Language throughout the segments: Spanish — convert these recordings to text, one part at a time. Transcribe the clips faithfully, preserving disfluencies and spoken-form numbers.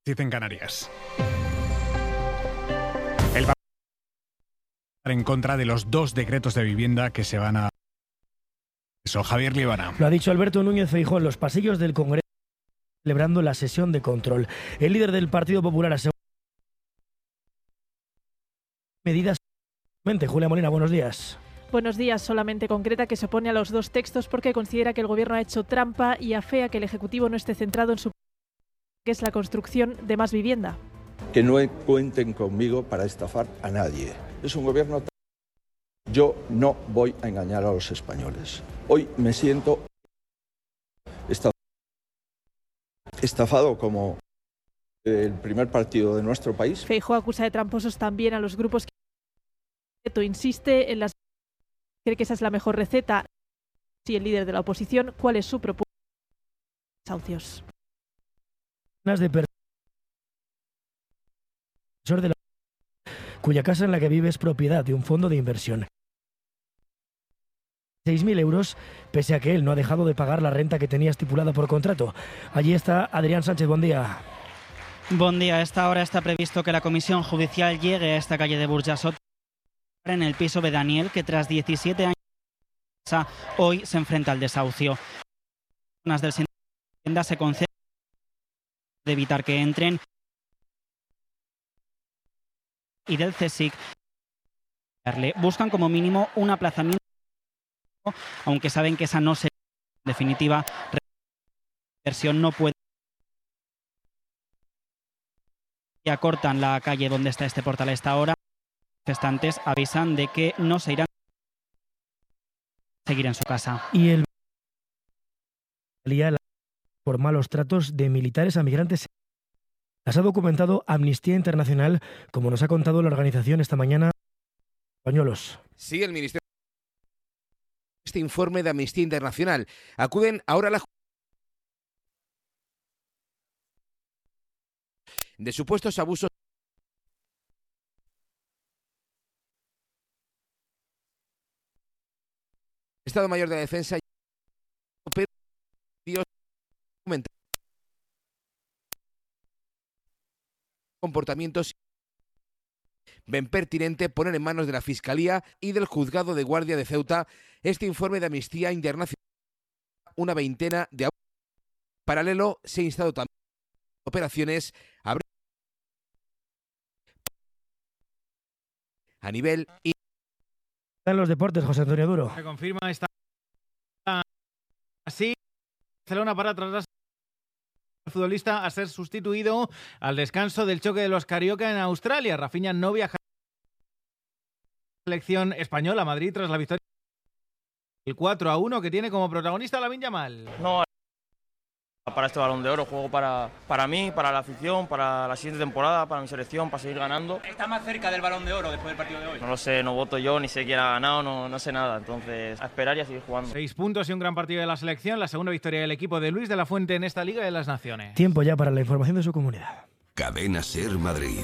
siete en Canarias. El en contra de los dos decretos de vivienda que se van a... Eso, Javier Líbana. Lo ha dicho Alberto Núñez Feijóo en los pasillos del Congreso, celebrando la sesión de control. El líder del Partido Popular asegura medidas. Julia Molina, buenos días. Buenos días. Solamente concreta que se opone a los dos textos porque considera que el Gobierno ha hecho trampa y afea que el Ejecutivo no esté centrado en su que es la construcción de más vivienda. Que no cuenten conmigo para estafar a nadie. Es un gobierno... Yo no voy a engañar a los españoles. Hoy me siento estafado como el primer partido de nuestro país. Feijóo acusa de tramposos también a los grupos que insiste en las... Cree que esa es la mejor receta. Si el líder de la oposición, ¿cuál es su propuesta? Desahucios. De de la... cuya casa en la que vive es propiedad de un fondo de inversión. seis mil euros, pese a que él no ha dejado de pagar la renta que tenía estipulada por contrato. Allí está Adrián Sánchez, buen día. Buen día. A esta hora está previsto que la comisión judicial llegue a esta calle de Burjasot en el piso de Daniel, que tras diecisiete años hoy se enfrenta al desahucio. Las del sindicato se conceden de evitar que entren y del CSIC buscan como mínimo un aplazamiento, aunque saben que esa no será en definitiva. La versión no puede y acortan la calle donde está este portal a esta hora. Los manifestantes avisan de que no se irán a seguir en su casa. Y el por malos tratos de militares a migrantes. Las ha documentado Amnistía Internacional, como nos ha contado la organización esta mañana. Pañuelos. Sí, el Ministerio. Este informe de Amnistía Internacional. Acuden ahora a la de supuestos abusos. Estado Mayor de la Defensa, pero Dios comportamientos ven pertinente poner en manos de la Fiscalía y del Juzgado de Guardia de Ceuta este informe de Amnistía Internacional. Una veintena de abusos. En paralelo, se ha instado también operaciones a nivel y en los deportes, José Antonio Duro. Se confirma esta así Barcelona para trasladar al futbolista a ser sustituido al descanso del choque de los Carioca en Australia. Rafinha no viaja a la selección española Madrid tras la victoria el cuatro a uno que tiene como protagonista Lamine Yamal. No, para este Balón de Oro juego para, para mí, para la afición, para la siguiente temporada, para mi selección, para seguir ganando. ¿Está más cerca del Balón de Oro después del partido de hoy? No lo sé, no voto yo, ni sé quién ha ganado, no, no sé nada. Entonces, a esperar y a seguir jugando. Seis puntos y un gran partido de la selección, la segunda victoria del equipo de Luis de la Fuente en esta Liga de las Naciones. Tiempo ya para la información de su comunidad. Cadena Ser Madrid.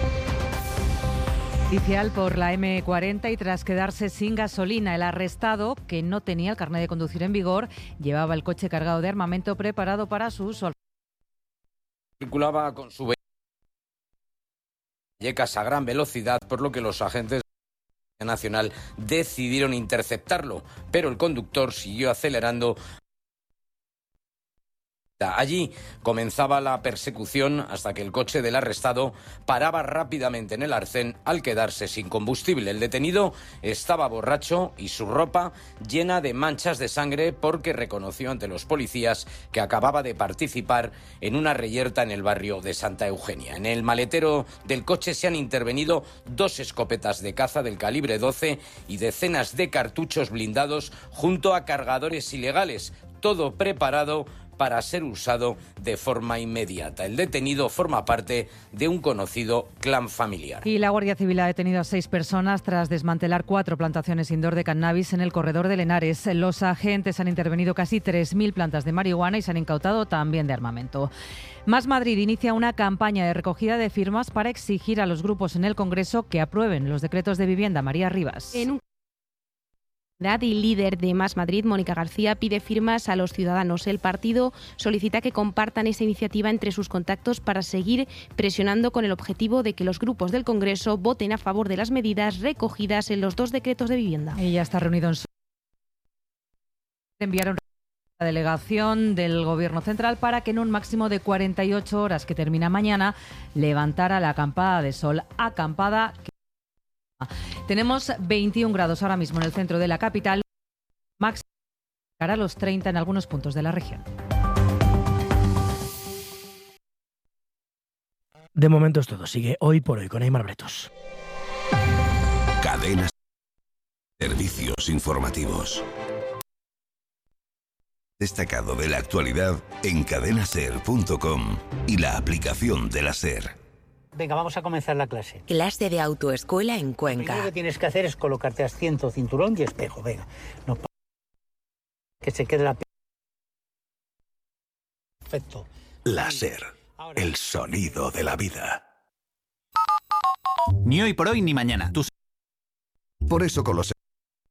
Judicial por la eme cuarenta y tras quedarse sin gasolina, el arrestado, que no tenía el carnet de conducir en vigor, llevaba el coche cargado de armamento preparado para su uso. Circulaba con su Vallecas a gran velocidad, por lo que los agentes de la Policía Nacional decidieron interceptarlo, pero el conductor siguió acelerando. Allí comenzaba la persecución hasta que el coche del arrestado paraba rápidamente en el arcén al quedarse sin combustible. El detenido estaba borracho y su ropa llena de manchas de sangre porque reconoció ante los policías que acababa de participar en una reyerta en el barrio de Santa Eugenia. En el maletero del coche se han intervenido dos escopetas de caza del calibre doce y decenas de cartuchos blindados junto a cargadores ilegales, todo preparado para ser usado de forma inmediata. El detenido forma parte de un conocido clan familiar. Y la Guardia Civil ha detenido a seis personas tras desmantelar cuatro plantaciones indoor de cannabis en el corredor del Henares. Los agentes han intervenido casi tres mil plantas de marihuana y se han incautado también de armamento. Más Madrid inicia una campaña de recogida de firmas para exigir a los grupos en el Congreso que aprueben los decretos de vivienda. María Rivas. En un y líder de Más Madrid, Mónica García, pide firmas a los ciudadanos. El partido solicita que compartan esta iniciativa entre sus contactos para seguir presionando con el objetivo de que los grupos del Congreso voten a favor de las medidas recogidas en los dos decretos de vivienda. Ella está reunido en su... enviaron la delegación del Gobierno Central para que en un máximo de cuarenta y ocho horas, que termina mañana, levantara la acampada de sol. Acampada que... Tenemos veintiún grados ahora mismo en el centro de la capital, máximo llegará a los treinta en algunos puntos de la región. De momento es todo. Sigue Hoy por Hoy con Aimar Bretos. Cadenas. Servicios informativos. Destacado de la actualidad en cadena ser punto com y la aplicación de la SER. Venga, vamos a comenzar la clase. Clase de autoescuela en Cuenca. Lo primero que tienes que hacer es colocarte asiento, cinturón y espejo. Venga, no pa- que se quede la... Perfecto. La SER, el sonido de la vida. Ni hoy por hoy ni mañana. Tú... Por eso con los...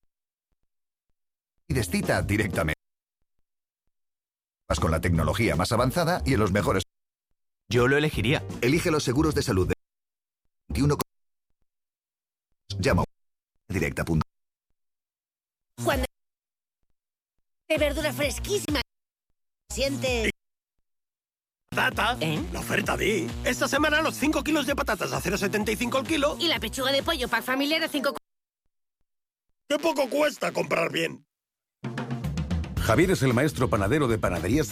pides cita directamente. Vas con la tecnología más avanzada y en los mejores... Yo lo elegiría. Elige los seguros de salud de veintiuno. Llama directa. Cuando de verdura fresquísima siente Patata, ¿eh? La oferta di. Esta semana los cinco kilos de patatas a cero coma setenta y cinco el kilo. Y la pechuga de pollo pack familiar a cinco. ¡Qué poco cuesta comprar bien! Javier es el maestro panadero de panaderías.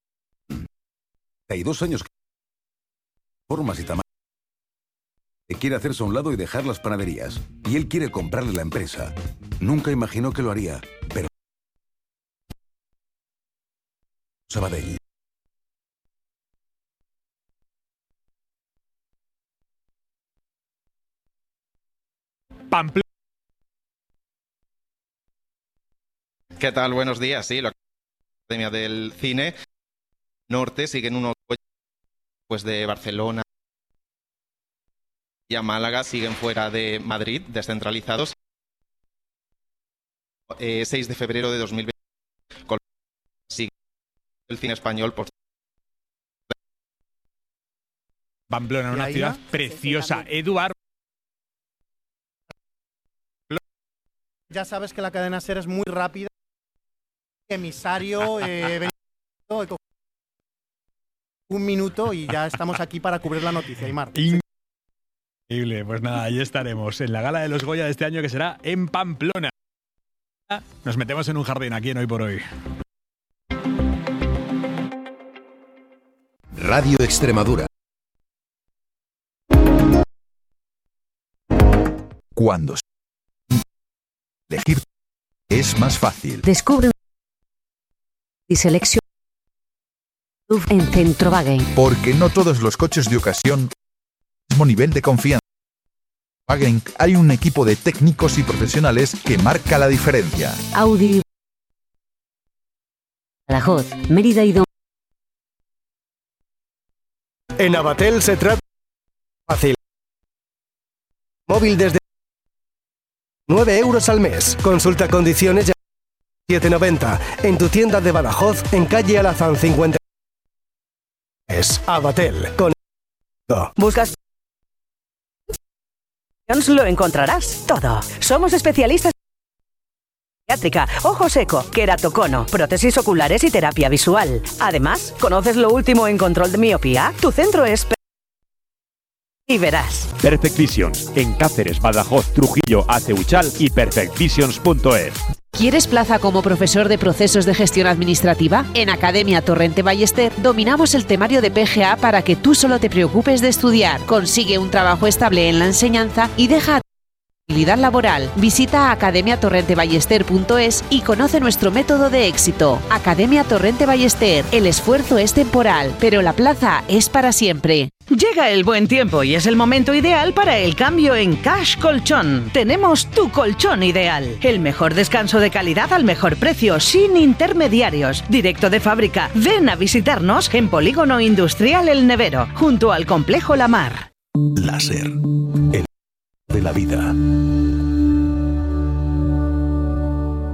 Hay dos años que formas y tamaños. Quiere hacerse a un lado y dejar las panaderías. Y él quiere comprarle la empresa. Nunca imaginó que lo haría, pero... Sabadell. Pamplona. ¿Qué tal? Buenos días. Sí, la Academia del Cine Norte siguen unos pues de Barcelona y a Málaga, siguen fuera de Madrid, descentralizados. Eh, seis de febrero de dos mil veinte. Con... Sigue el cine español por... Pamplona, una ciudad preciosa. Eduard. Ya sabes que la cadena SER es muy rápida. Emisario, eh, un minuto y ya estamos aquí para cubrir la noticia, Aimar. Increíble, pues nada, ahí estaremos en la gala de los Goya de este año que será en Pamplona. Nos metemos en un jardín aquí en Hoy por Hoy. Radio Extremadura. Cuando elegir es más fácil. Descubre y selecciona en Centrowagen. Porque no todos los coches de ocasión mismo nivel de confianza. Wagen, hay un equipo de técnicos y profesionales que marca la diferencia. Audi, Badajoz, Mérida y Dom. En Abatel se trata fácil. Móvil desde nueve euros al mes. Consulta condiciones ya siete noventa en tu tienda de Badajoz en calle Alazán cincuenta. Es Abatel con ¿Buscas? Lo encontrarás todo. Somos especialistas en pediátrica, ojo seco, queratocono, prótesis oculares y terapia visual. Además, ¿conoces lo último en control de miopía? Tu centro es y verás. Perfect Visions, en Cáceres, Badajoz, Trujillo, Aceuchal y perfect visions punto es. ¿Quieres plaza como profesor de procesos de gestión administrativa? En Academia Torrente Ballester dominamos el temario de P G A para que tú solo te preocupes de estudiar. Consigue un trabajo estable en la enseñanza y deja habilidad laboral. Visita academia torrente ballester punto es y conoce nuestro método de éxito. Academia Torrente Ballester. El esfuerzo es temporal, pero la plaza es para siempre. Llega el buen tiempo y es el momento ideal para el cambio en Cash Colchón. Tenemos tu colchón ideal. El mejor descanso de calidad al mejor precio, sin intermediarios. Directo de fábrica. Ven a visitarnos en Polígono Industrial El Nevero, junto al Complejo La Mar. La SER, el de la vida.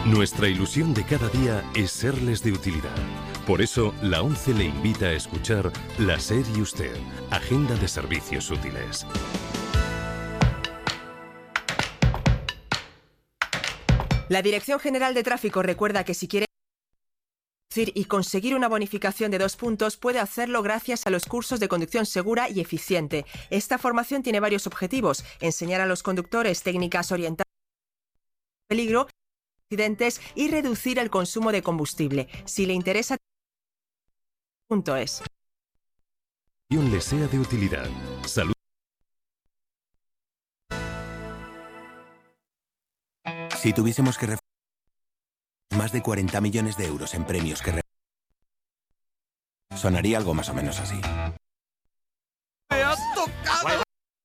Nuestra ilusión de cada día es serles de utilidad. Por eso, la ONCE le invita a escuchar La SER y Usted, Agenda de Servicios Útiles. La Dirección General de Tráfico recuerda que si quiere conducir y conseguir una bonificación de dos puntos, puede hacerlo gracias a los cursos de conducción segura y eficiente. Esta formación tiene varios objetivos: enseñar a los conductores técnicas orientadas al peligro, accidentes y reducir el consumo de combustible. Si le interesa, punto es. Le sea de utilidad. Salud. Si tuviésemos que referir más de cuarenta millones de euros en premios que re... sonaría algo más o menos así. ¡Me has tocado!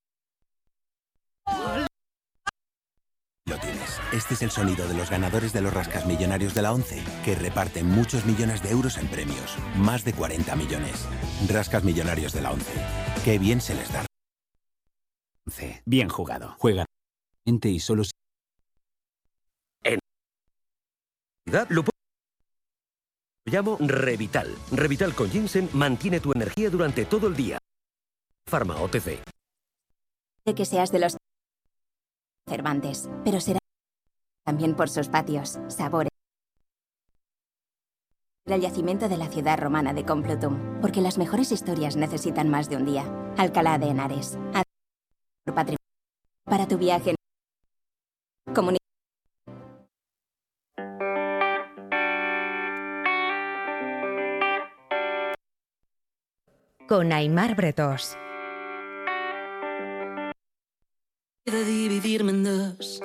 Lo tienes. Este es el sonido de los ganadores de los Rascasmillonarios de la ONCE, que reparten muchos millones de euros en premios. Más de cuarenta millones. Rascasmillonarios de la ONCE. Qué bien se les da. ONCE. Bien jugado. Juega y solo si... Lo llamo Revital. Revital con ginseng mantiene tu energía durante todo el día. Pharma O T C. De que seas de los Cervantes, pero será también por sus patios, sabores. El yacimiento de la ciudad romana de Complutum, porque las mejores historias necesitan más de un día. Alcalá de Henares. Patrimonio. Para tu viaje. Comunidad. Con Aimar Bretós. De dividirme en dos.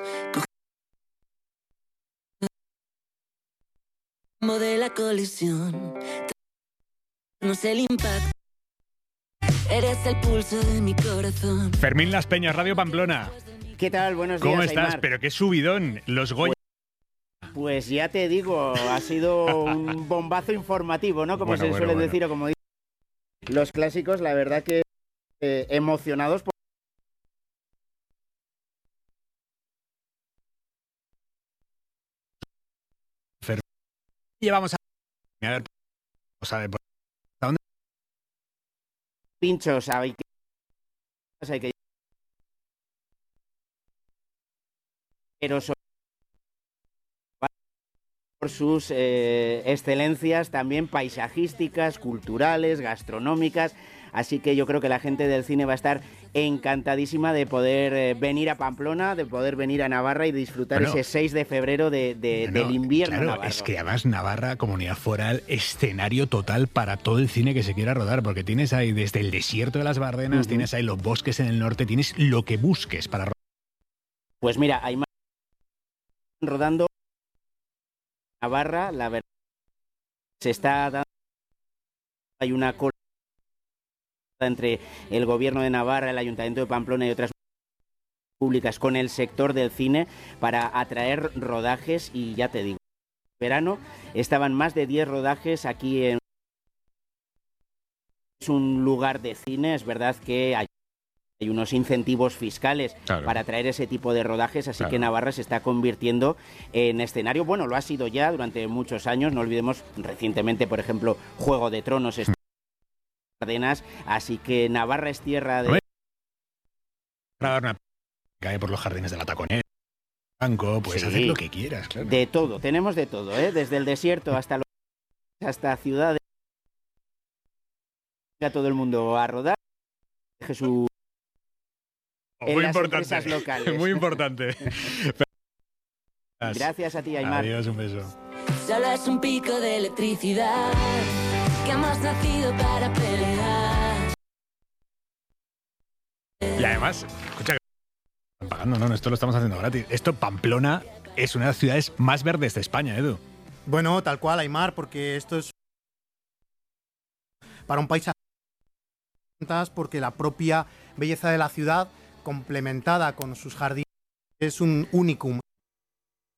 Como de la colisión. No sé el impacto. Eres el pulso de mi corazón. Fermín Las Peñas, Radio Pamplona. ¿Qué tal? Buenos días, ¿cómo estás? Aimar. Pero qué subidón, los Goya. Pues ya te digo, ha sido un bombazo informativo, ¿no? Como bueno, se bueno, suele bueno. decir o como dicen los clásicos, la verdad que eh, emocionados por... Llevamos a... a ver, o sea, ¿a dónde? Pinchos, hay que... hay que... pero sobre... por sus eh, excelencias también paisajísticas, culturales, gastronómicas, así que yo creo que la gente del cine va a estar encantadísima de poder eh, venir a Pamplona, de poder venir a Navarra y disfrutar Bueno, ese seis de febrero de, de, Bueno, del invierno claro, navarro. es que además Navarra, comunidad foral, escenario total para todo el cine que se quiera rodar, porque tienes ahí desde el desierto de las Bardenas, uh-huh. tienes ahí los bosques en el norte, tienes lo que busques para rodar. Pues mira, hay más rodando Navarra, la verdad se está dando, hay una cola entre el gobierno de Navarra, el Ayuntamiento de Pamplona y otras públicas con el sector del cine para atraer rodajes y ya te digo, en verano estaban más de diez rodajes aquí en... Es un lugar de cine, es verdad que hay Hay unos incentivos fiscales claro. para atraer ese tipo de rodajes, así claro. que Navarra se está convirtiendo en escenario. Bueno, lo ha sido ya durante muchos años, no olvidemos recientemente, por ejemplo, Juego de Tronos, mm. Ardenas, así que Navarra es tierra de... Una... cae por los jardines de la Taconera, Banco, puedes sí, hacer lo que quieras, claro. De todo, tenemos de todo, ¿eh? Desde el desierto hasta los... hasta ciudades. A todo el mundo a rodar. Jesús. En muy importante, locales. Muy importante. Gracias a ti, Aimar. Adiós, un beso. Solo es un pico de electricidad que hemos nacido para pelear. Y además, escucha, están pagando, no, esto lo estamos haciendo gratis. Esto, Pamplona, es una de las ciudades más verdes de España, Edu. Bueno, tal cual, Aimar, porque esto es para un paisaje, porque la propia belleza de la ciudad complementada con sus jardines, es un unicum